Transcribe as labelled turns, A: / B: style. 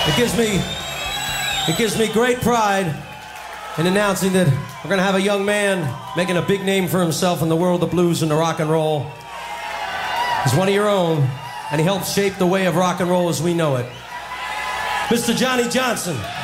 A: It gives me great pride in announcing that we're gonna have a young man making a big name for himself in the world of blues and the rock and roll. He's one of your own, and he helped shape the way of rock and roll as we know it. Mr. Johnny Johnson.